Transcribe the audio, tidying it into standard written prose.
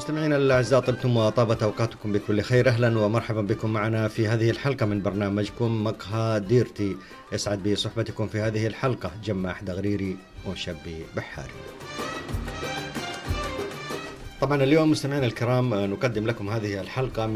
مستمعينا الأعزاء، طبتم وطابت أوقاتكم بكل خير. أهلا ومرحبا بكم معنا في هذه الحلقة من برنامجكم مقهى ديرتي. يسعد بي صحبتكم في هذه الحلقة جماح دغريري وشبي بحاري. طبعا اليوم مستمعينا الكرام نقدم لكم هذه الحلقة